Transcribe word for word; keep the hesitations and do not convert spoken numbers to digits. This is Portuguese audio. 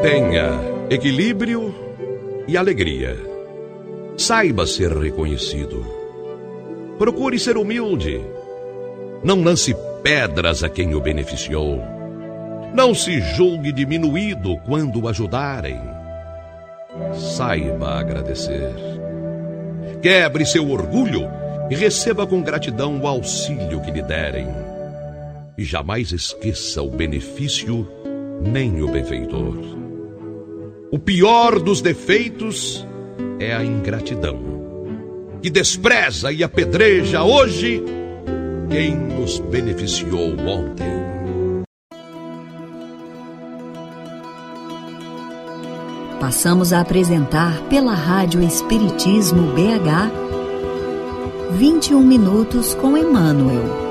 Tenha equilíbrio e alegria. Saiba ser reconhecido. Procure ser humilde. Não lance pedras a quem o beneficiou. Não se julgue diminuído quando o ajudarem. Saiba agradecer. Quebre seu orgulho e receba com gratidão o auxílio que lhe derem. E jamais esqueça o benefício nem o benfeitor. O pior dos defeitos é a ingratidão, que despreza e apedreja hoje quem nos beneficiou ontem. Passamos a apresentar pela Rádio Espiritismo B H vinte e um minutos com Emmanuel.